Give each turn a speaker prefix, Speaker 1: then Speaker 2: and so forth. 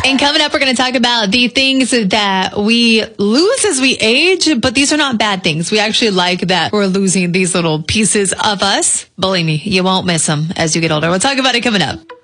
Speaker 1: And coming up, we're going to talk about the things that we lose as we age, but these are not bad things. We actually like that we're losing these little pieces of us. Believe me, you won't miss them as you get older. We'll talk about it coming up.